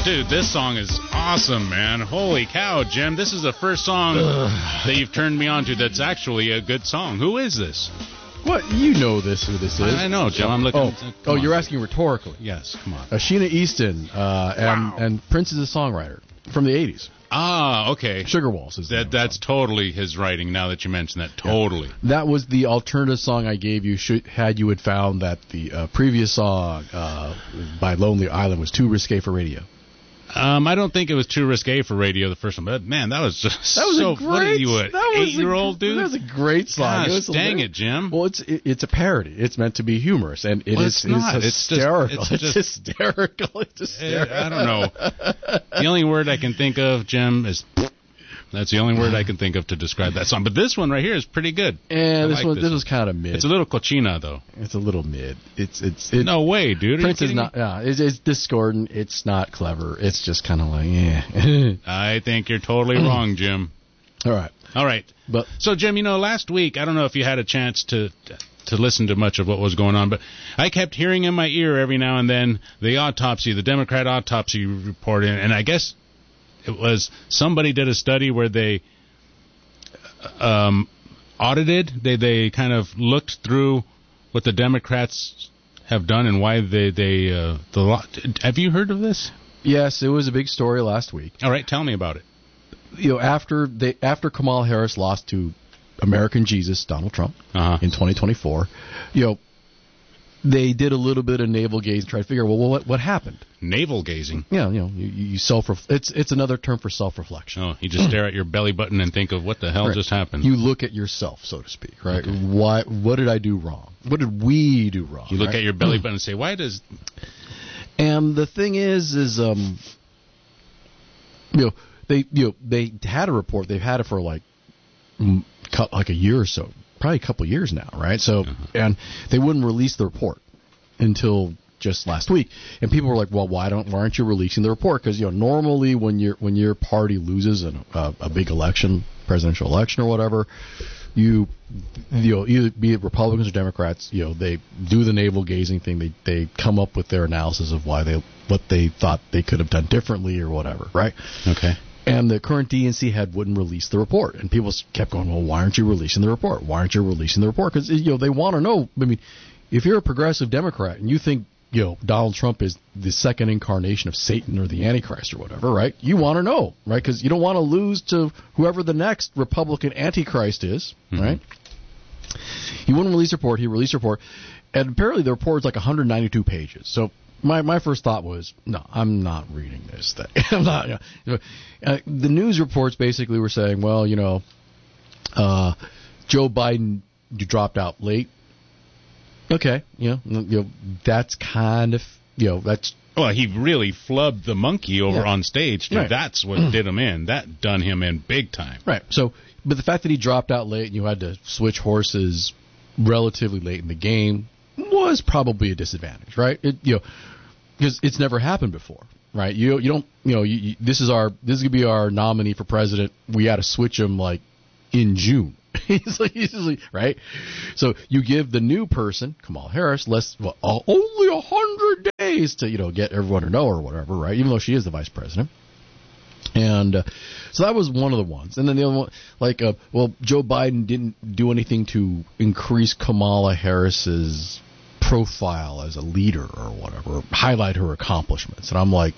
Dude, this song is awesome, man. Holy cow, Jim. This is the first song that you've turned me on to that's actually a good song. Who is this? What? You know who this is. I know, Jim. I'm looking. Oh, you're asking rhetorically. Yes, come on. Sheena Easton and Prince is a songwriter from the 80s. Ah, okay. Sugar Waltz is that's totally his writing. Now that you mention that, totally. Yeah. That was the alternative song I gave you. Had you had found that the previous song by Lonely Island was too risque for radio. I don't think it was too risque for radio, the first one, but man, that was so funny. You an 8-year-old dude? That was a great song. Gosh, dang it, Jim. Well, it's a parody. It's meant to be humorous, and it's not. It's hysterical. It's hysterical. It's hysterical. I don't know. The only word I can think of, Jim, is. That's the only word I can think of to describe that song. But this one right here is pretty good. And this was kind of mid. It's a little cochina, though. It's a little mid. No way, dude. Prince is not. Yeah, it's discordant. It's not clever. It's just kind of like, yeah. I think you're totally wrong, Jim. All right. So, Jim, last week, I don't know if you had a chance to listen to much of what was going on, but I kept hearing in my ear every now and then the Democrat autopsy report, and I guess it was somebody did a study where they audited, they kind of looked through what the Democrats have done and why have you heard of this? Yes, it was a big story last week. All right, tell me about it. After Kamala Harris lost to American Jesus Donald Trump in 2024, they did a little bit of navel gaze and tried to figure out, well, what happened? Navel gazing? Yeah, you it's another term for self-reflection. Oh, you just stare at your belly button and think of what the hell just happened. You look at yourself, so to speak, right? Okay. What did I do wrong? What did we do wrong? You look at your belly button and say, why does... And the thing is they had a report. They've had it for like a year or so. Probably a couple of years now, right? So, and they wouldn't release the report until just last week, and people were like, "Well, why aren't you releasing the report?" Because normally when your party loses a big election, presidential election or whatever, either be it Republicans or Democrats, they do the navel gazing thing. They come up with their analysis of what they thought they could have done differently or whatever, right? Okay. And the current DNC head wouldn't release the report. And people kept going, well, why aren't you releasing the report? Why aren't you releasing the report? Because, they want to know. I mean, if you're a progressive Democrat and you think, Donald Trump is the second incarnation of Satan or the Antichrist or whatever, right? You want to know, right? Because you don't want to lose to whoever the next Republican Antichrist is, right? He wouldn't release the report. He released the report. And apparently the report's like 192 pages. So my first thought was, no, I'm not reading this thing. I'm not. The news reports basically were saying, well, Joe Biden dropped out late. Okay, that's kind of that's. Well, he really flubbed the monkey over on stage. Right. That's what did him in. That done him in big time. Right. So, but the fact that he dropped out late and you had to switch horses relatively late in the game was probably a disadvantage, right? Because it's never happened before, right? You don't, this is gonna be our nominee for president. We had to switch him like in June, right? So you give the new person, Kamala Harris, only 100 days to get everyone to know her or whatever, right? Even though she is the vice president. And so that was one of the ones. And then the other one, Joe Biden didn't do anything to increase Kamala Harris's profile as a leader or whatever, highlight her accomplishments. And I'm like,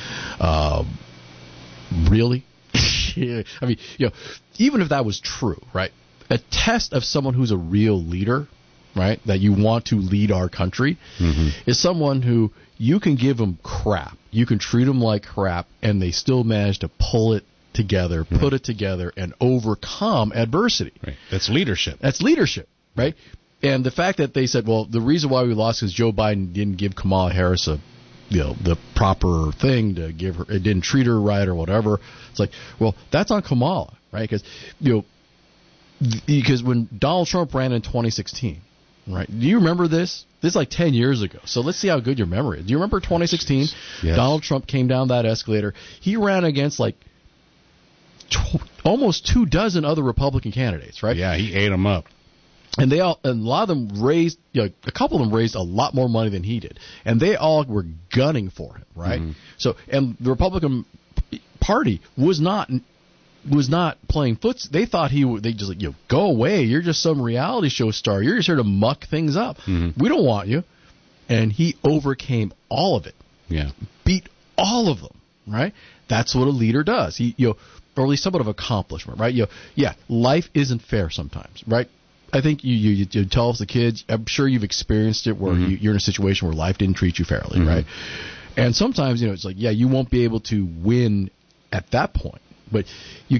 really? I mean, even if that was true, right? A test of someone who's a real leader, right, that you want to lead our country, is someone who you can give them crap. You can treat them like crap, and they still manage to pull it together, put it together, and overcome adversity. Right. That's leadership. That's leadership, right? And the fact that they said, well, the reason why we lost is Joe Biden didn't give Kamala Harris the proper thing to give her, it didn't treat her right or whatever. It's like, well, that's on Kamala, right? Because when Donald Trump ran in 2016, right? Do you remember this? This is like 10 years ago. So let's see how good your memory is. Do you remember 2016? Yes. Donald Trump came down that escalator. He ran against like almost 24 other Republican candidates, right? Yeah, he ate them up. And a lot of them raised, a couple of them raised a lot more money than he did, and they all were gunning for him, right? Mm-hmm. So, and the Republican Party was not playing footsie. They thought they just go away. You're just some reality show star. You're just here to muck things up. Mm-hmm. We don't want you. And he overcame all of it. Yeah, beat all of them. Right? That's what a leader does. Or at least somewhat of accomplishment. Right? Life isn't fair sometimes. Right? I think you tell us the kids. I'm sure you've experienced it where you're in a situation where life didn't treat you fairly. Right? And sometimes it's like you won't be able to win at that point. But you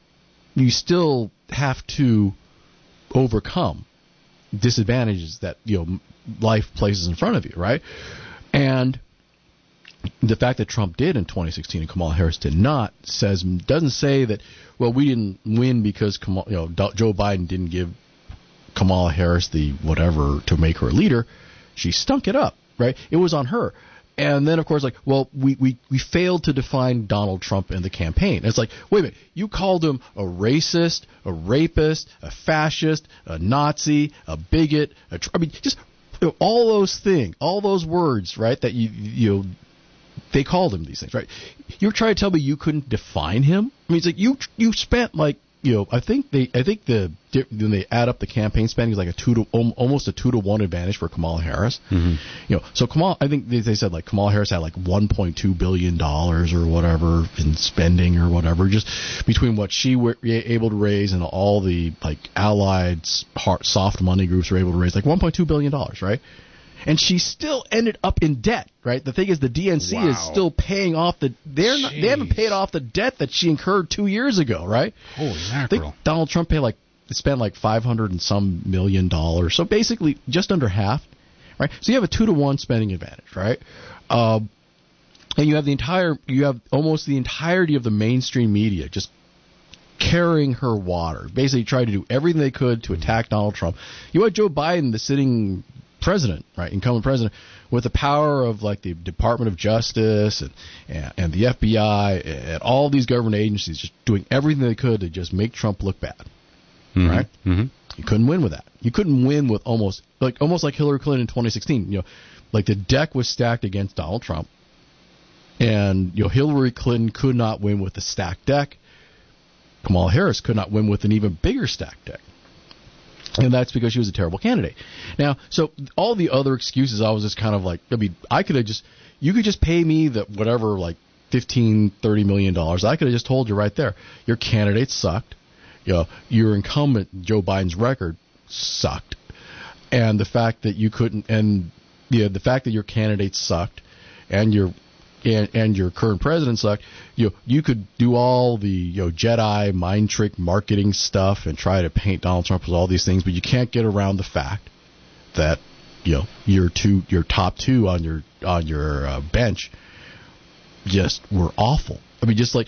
still have to overcome disadvantages that, life places in front of you, right? And the fact that Trump did in 2016 and Kamala Harris did not doesn't say that, well, we didn't win because Joe Biden didn't give Kamala Harris the whatever to make her a leader. She stunk it up, right? It was on her. And then, of course, we failed to define Donald Trump in the campaign. It's like, wait a minute, you called him a racist, a rapist, a fascist, a Nazi, a bigot, just all those things, all those words, right, that they called him these things, right? You're trying to tell me you couldn't define him? I mean, it's like you spent I think when they add up the campaign spending, it's like almost a 2-to-1 advantage for Kamala Harris. Mm-hmm. So I think they said Kamala Harris had $1.2 billion or whatever in spending or whatever, just between what she were able to raise and all the allied soft money groups were able to raise, $1.2 billion, right? And she still ended up in debt, right? The thing is, the DNC is still paying off they haven't paid off the debt that she incurred 2 years ago, right? Holy mackerel! I think Donald Trump spent $500 and some million, so basically just under half, right? So you have a 2-to-1 spending advantage, right? And you have almost the entirety of the mainstream media just carrying her water, basically trying to do everything they could to attack Donald Trump. You had Joe Biden, the sitting president, right, incumbent president, with the power of the Department of Justice and the FBI and all these government agencies just doing everything they could to just make Trump look bad, right? Mm-hmm. You couldn't win with that. You couldn't win with almost like Hillary Clinton in 2016. The deck was stacked against Donald Trump, and Hillary Clinton could not win with the stacked deck. Kamala Harris could not win with an even bigger stacked deck. And that's because she was a terrible candidate. Now, so all the other excuses, I was just kind of you could just pay me the whatever, $15-30 million. I could have just told you right there, your candidate sucked. Your incumbent, Joe Biden's record, sucked. And the fact that you couldn't, the fact that your candidate sucked and your current president sucked, you could do all the Jedi mind trick marketing stuff and try to paint Donald Trump with all these things, but you can't get around the fact that your top two on your bench just were awful. I mean, when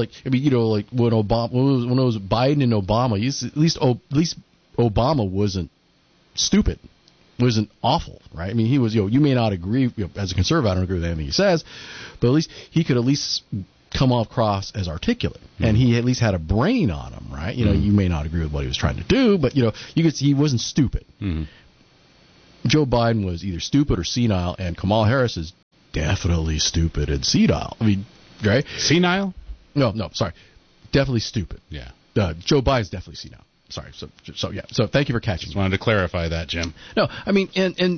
Obama, when it was Biden and Obama, at least Obama wasn't stupid. Wasn't awful, right? I mean, he was, you may not agree, as a conservative, I don't agree with anything he says, but at least he could come across as articulate, and he at least had a brain on him, right? You may not agree with what he was trying to do, but, you could see he wasn't stupid. Mm-hmm. Joe Biden was either stupid or senile, and Kamala Harris is definitely stupid and senile. I mean, right? Senile? No, sorry. Definitely stupid. Yeah. Joe Biden's definitely senile. Sorry. So yeah. So thank you for catching. Just wanted to clarify that, Jim. No, I mean,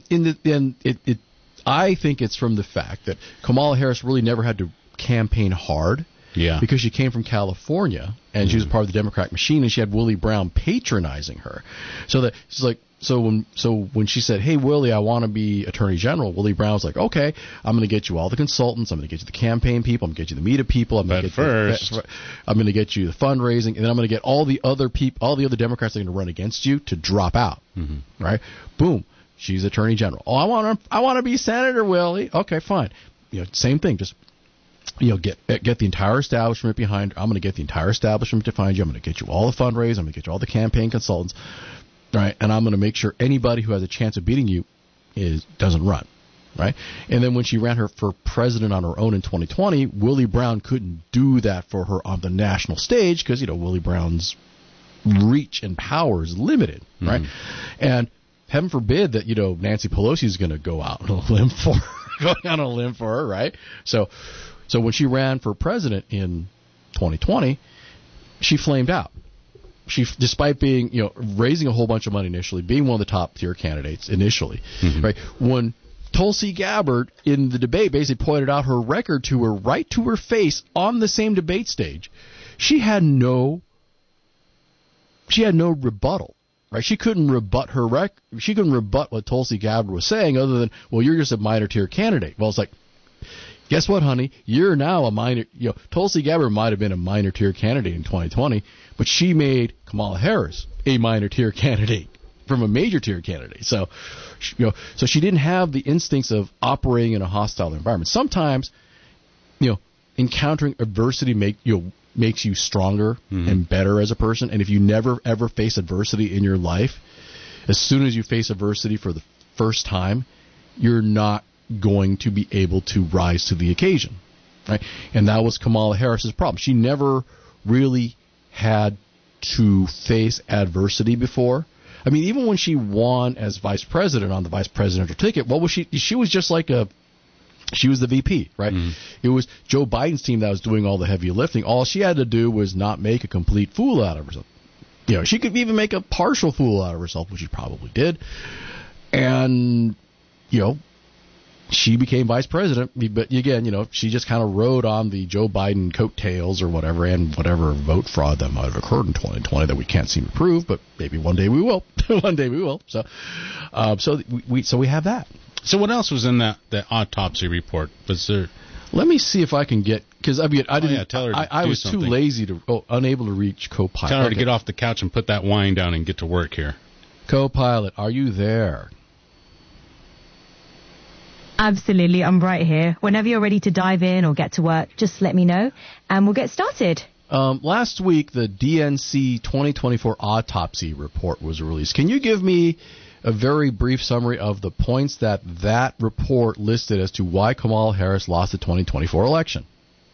I think it's from the fact that Kamala Harris really never had to campaign hard. Yeah. Because she came from California and she was part of the Democratic machine, and she had Willie Brown patronizing her. So that she's like, so when she said, "Hey Willie, I want to be Attorney General," Willie Brown was like, "Okay, I'm going to get you all the consultants, I'm going to get you the campaign people, I'm going to get you the media people, I'm going to get you the fundraising, and then I'm going to get all the other Democrats that are going to run against you to drop out." Mm-hmm. Right? Boom. She's Attorney General. Oh, I want to be Senator, Willie. Okay, fine. Same thing. Just get the entire establishment behind her. I'm going to get the entire establishment behind you. I'm going to get you all the fundraising. I'm going to get you all the campaign consultants. Right, and I'm going to make sure anybody who has a chance of beating you doesn't run, right? And then when she ran for president on her own in 2020, Willie Brown couldn't do that for her on the national stage because Willie Brown's reach and power is limited, right? And heaven forbid that, Nancy Pelosi is going to go out on a limb for her, right? So when she ran for president in 2020, she flamed out. She, despite being, raising a whole bunch of money initially, being one of the top tier candidates initially, right? When Tulsi Gabbard in the debate basically pointed out her record to her right to her face on the same debate stage, she had no rebuttal, right? She couldn't rebut she couldn't rebut what Tulsi Gabbard was saying other than, well, you're just a minor tier candidate. Well, it's like, guess what, honey? You're now a minor. Tulsi Gabbard might have been a minor tier candidate in 2020, but she made Kamala Harris a minor tier candidate from a major tier candidate. So, so she didn't have the instincts of operating in a hostile environment. Sometimes, encountering adversity makes you stronger and better as a person. And if you never ever face adversity in your life, as soon as you face adversity for the first time, you're not going to be able to rise to the occasion, right? And that was Kamala Harris's problem. She never really had to face adversity before. I mean, even when she won as vice president on the vice presidential ticket, what was she? She was just like she was the VP, right? It was Joe Biden's team that was doing all the heavy lifting. All she had to do was not make a complete fool out of herself. She could even make a partial fool out of herself, which she probably did. And, she became vice president, but again, she just kind of rode on the Joe Biden coattails or whatever, and whatever vote fraud that might have occurred in 2020 that we can't seem to prove, but maybe one day we will. One day we will. So we have that. So what else was in that autopsy report? Was there? Let me see if I can get, because I didn't. Tell her I was something. too lazy unable to reach Copilot. Tell her to get off the couch and put that wine down and get to work here. Copilot, are you there? Absolutely, I'm right here. Whenever you're ready to dive in or get to work, just let me know, and we'll get started. Last week, the DNC 2024 autopsy report was released. Can you give me a very brief summary of the points that report listed as to why Kamala Harris lost the 2024 election?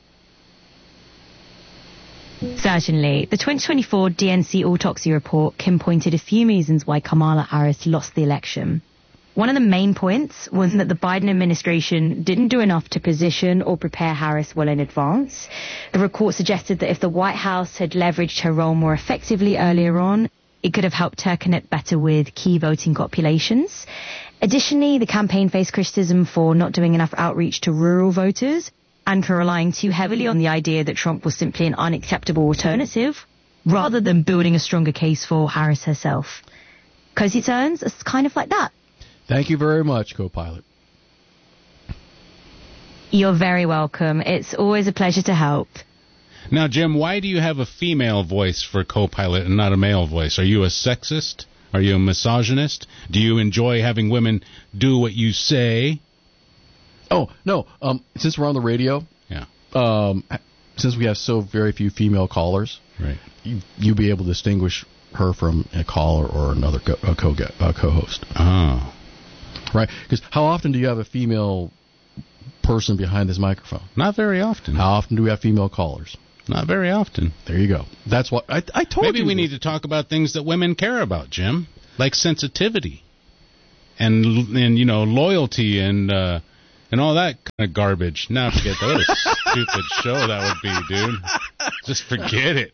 Certainly. The 2024 DNC autopsy report pinpointed a few reasons why Kamala Harris lost the election. One of the main points was that the Biden administration didn't do enough to position or prepare Harris well in advance. The report suggested that if the White House had leveraged her role more effectively earlier on, it could have helped her connect better with key voting populations. Additionally, the campaign faced criticism for not doing enough outreach to rural voters and for relying too heavily on the idea that Trump was simply an unacceptable alternative, rather than building a stronger case for Harris herself. Cozy turns, it's kind of like that. Thank you very much, Copilot. You're very welcome. It's always a pleasure to help. Now, Jim, why do you have a female voice for Copilot and not a male voice? Are you a sexist? Are you a misogynist? Do you enjoy having women do what you say? Oh, no. Since we're on the radio, since we have so very few female callers, right, you'll be able to distinguish her from a caller or another co-host. Oh. Right? Because how often do you have a female person behind this microphone? Not very often. How often do we have female callers? Not very often. There you go. That's what I told you. Maybe we need to talk about things that women care about, Jim, like sensitivity and loyalty and all that kind of garbage. Now forget that. What a stupid show that would be, dude. Just forget it.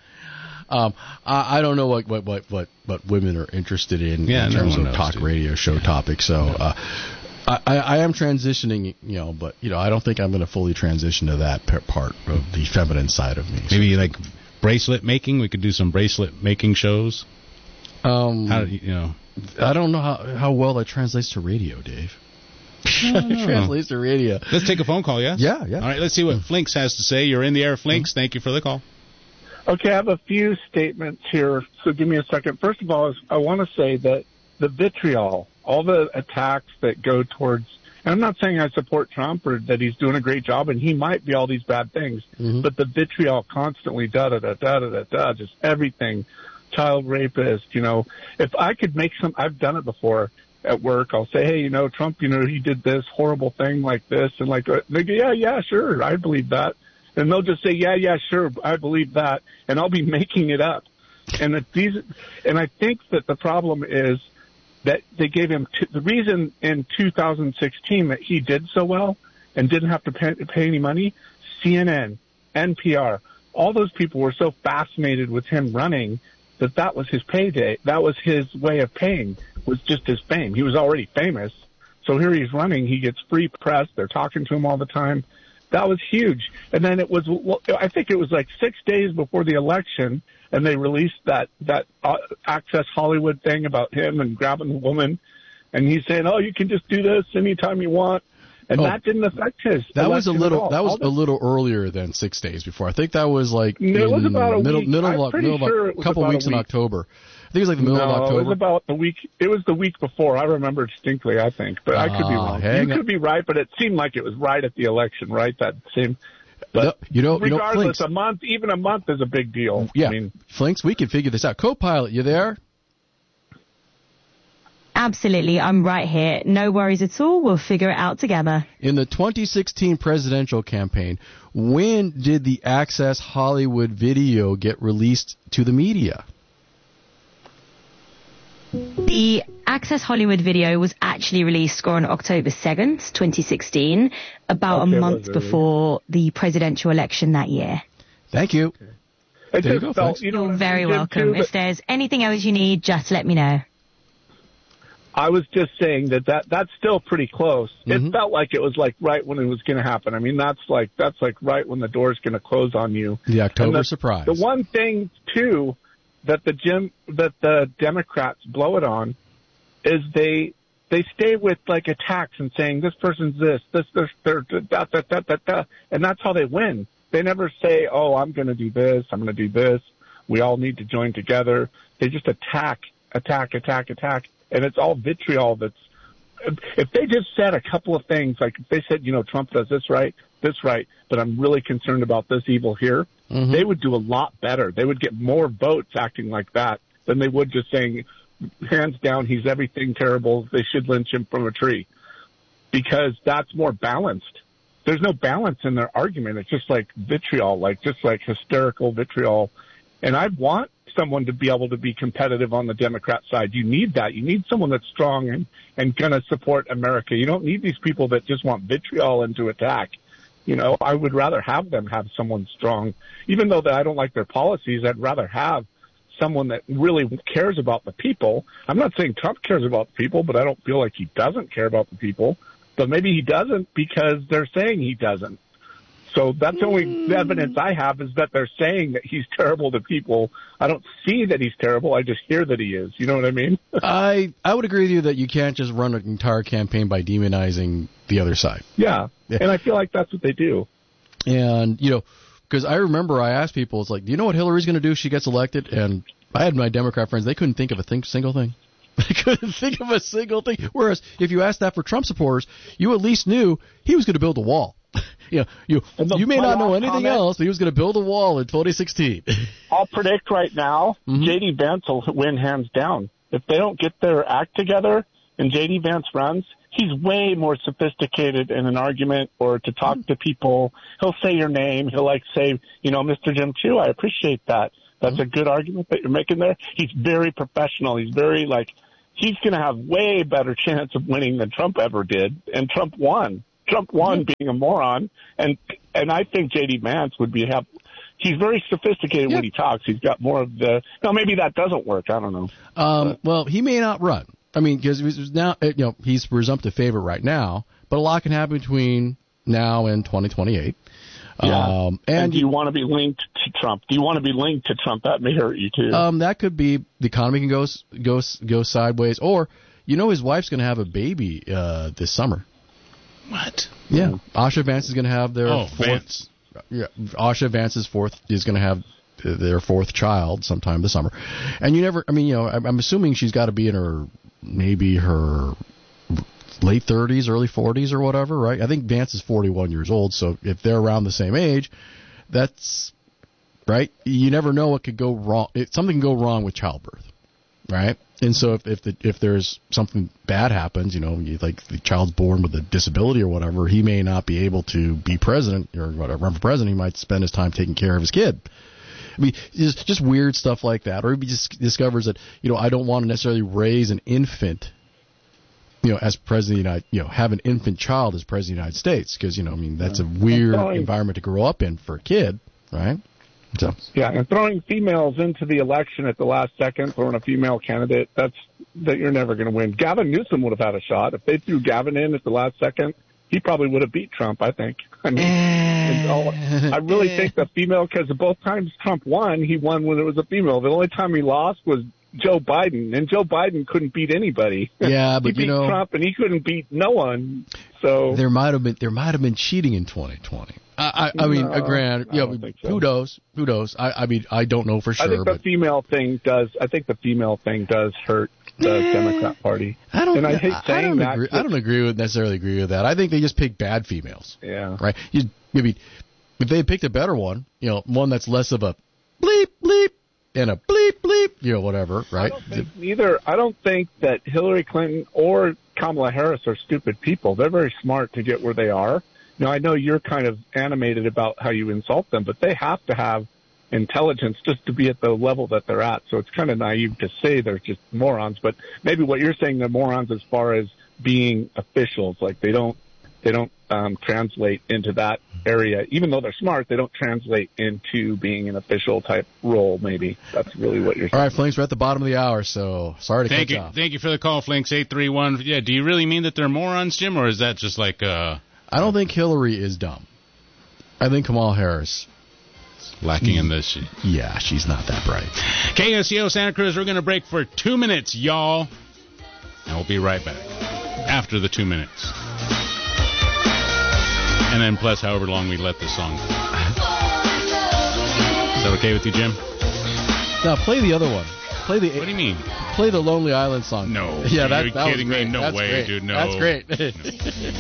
I don't know what women are interested in terms of talk radio show topics. So I am transitioning, but I don't think I'm going to fully transition to that part of the feminine side of me. Maybe like bracelet making. We could do some bracelet making shows. I don't know how well that translates to radio, Dave. It translates to radio. Let's take a phone call. Yes. Yeah. All right. Let's see what Flinks has to say. You're in the air, Flinks. Thank you for the call. Okay, I have a few statements here, so give me a second. First of all, I want to say that the vitriol, all the attacks that go towards, and I'm not saying I support Trump or that he's doing a great job, and he might be all these bad things, but the vitriol constantly, just everything, child rapist, if I could make I've done it before at work, I'll say, hey, Trump, he did this horrible thing like this, and they go, yeah, sure, I believe that. And they'll just say, yeah, sure, I believe that, and I'll be making it up. And I think that the problem is that they gave him the reason in 2016 that he did so well and didn't have to pay any money. CNN, NPR, all those people were so fascinated with him running that was his payday. That was his way of paying, was just his fame. He was already famous. So here he's running. He gets free press. They're talking to him all the time. That was huge. And then I think it was like 6 days before the election, and they released that Access Hollywood thing about him and grabbing the woman. And he's saying, "Oh, you can just do this anytime you want." And that didn't affect his. That was a little earlier than 6 days before. I think that was like it was about a week. A couple weeks in October. I think it was like the middle of October. It was about the week. It was the week before. I remember distinctly, I think. But I could be wrong. You could be right, but it seemed like it was right at the election, right? That same. But regardless, Flinks, even a month is a big deal. Yeah. I mean, Flinks, we can figure this out. Co-pilot, you there? Absolutely, I'm right here. No worries at all. We'll figure it out together. In the 2016 presidential campaign, when did the Access Hollywood video get released to the media? The Access Hollywood video was actually released on October 2nd, 2016, about a month before the presidential election that year. Thank you. There you go, You're very welcome. If there's anything else you need, just let me know. I was just saying that's still pretty close. Mm-hmm. It felt like it was like right when it was going to happen. I mean, that's like right when the door's going to close on you. The October surprise. The one thing too that the Democrats blow it on is they stay with like attacks and saying this person's this, and that's how they win. They never say, "Oh, I'm going to do this. I'm going to do this. We all need to join together." They just attack. And it's all vitriol if they just said a couple of things, like if they said, Trump does this right, but I'm really concerned about this evil here, they would do a lot better. They would get more votes acting like that than they would just saying, hands down, he's everything terrible, they should lynch him from a tree. Because that's more balanced. There's no balance in their argument. It's just like vitriol, just like hysterical vitriol. And I want someone to be able to be competitive on the Democrat side. You need that. You need someone that's strong and going to support America. You don't need these people that just want vitriol and to attack. I would rather have them have someone strong. Even though that I don't like their policies, I'd rather have someone that really cares about the people. I'm not saying Trump cares about the people, but I don't feel like he doesn't care about the people. But maybe he doesn't because they're saying he doesn't. So that's the only evidence I have is that they're saying that he's terrible to people. I don't see that he's terrible. I just hear that he is. You know what I mean? I would agree with you that you can't just run an entire campaign by demonizing the other side. Yeah. And I feel like that's what they do. And, because I remember I asked people, it's like, do you know what Hillary's going to do if she gets elected? And I had my Democrat friends, they couldn't think of a single thing. They couldn't think of a single thing. Whereas if you asked that for Trump supporters, you at least knew he was going to build a wall. You may not know anything else, but he was going to build a wall in 2016. I'll predict right now, J.D. Vance will win hands down. If they don't get their act together and J.D. Vance runs, he's way more sophisticated in an argument or to talk to people. He'll say your name. He'll say, Mr. Jim Chu, I appreciate that. That's a good argument that you're making there. He's very professional. He's very he's going to have way better chance of winning than Trump ever did. And Trump won. Trump won being a moron, and I think J.D. Vance he's very sophisticated when he talks. He's got more of maybe that doesn't work. I don't know. Well, he may not run. I mean, because now, he's presumptive favorite right now, but a lot can happen between now and 2028. Yeah. And do you want to be linked to Trump? Do you want to be linked to Trump? That may hurt you too. That could be the economy can go sideways, or his wife's going to have a baby this summer. What? Yeah, Asha Vance is going to have their fourth. Vance. Yeah, Asha Vance's is going to have their fourth child sometime this summer, and I'm assuming she's got to be in her late 30s, early 40s, or whatever, right? I think Vance is 41 years old, so if they're around the same age, that's right. You never know what could go wrong. Something can go wrong with childbirth, right? And so if there's something bad happens, like the child's born with a disability or whatever, he may not be able to be president or whatever. Run for president, he might spend his time taking care of his kid. I mean, just weird stuff like that. Or he just discovers that, I don't want to necessarily raise an infant, as president of the United, have an infant child as president of the United States, because, that's a weird environment to grow up in for a kid, right? So. Yeah, and throwing females into the election at the last second, throwing a female candidate, that you're never going to win. Gavin Newsom would have had a shot. If they threw Gavin in at the last second, he probably would have beat Trump, I think. I mean, I really think the female, because both times Trump won, he won when it was a female. The only time he lost was Joe Biden, and Joe Biden couldn't beat anybody. Yeah, but he beat Trump, and he couldn't beat no one. So there might have been cheating in 2020. I mean, granted, kudos. I mean, I don't know for sure. I think the female thing does. I think the female thing does hurt the Democrat Party. I don't necessarily agree with that. I think they just pick bad females. Yeah. Right. Maybe if they picked a better one, one that's less of a bleep bleep and a bleep bleep, whatever. Right. I don't think that Hillary Clinton or Kamala Harris are stupid people. They're very smart to get where they are. Now, I know you're kind of animated about how you insult them, but they have to have intelligence just to be at the level that they're at. So it's kind of naive to say they're just morons, but maybe what you're saying, they're morons as far as being officials. Like they don't translate into that area. Even though they're smart, they don't translate into being an official type role. Maybe that's really what you're saying. All right, Flinks, we're at the bottom of the hour, so sorry to cut you off. Thank you for the call, Flinks 831. Yeah, do you really mean that they're morons, Jim, or is that just like I don't think Hillary is dumb. I think Kamala Harris lacking in this. Yeah, she's not that bright. KSEO Santa Cruz, we're going to break for 2 minutes, y'all. And we'll be right back after the 2 minutes. And then plus however long we let this song go. Is that okay with you, Jim? Now play the other one. What do you mean? Play the Lonely Island song. No. Yeah, You're kidding me. No That's way, great. dude. No. That's great. No.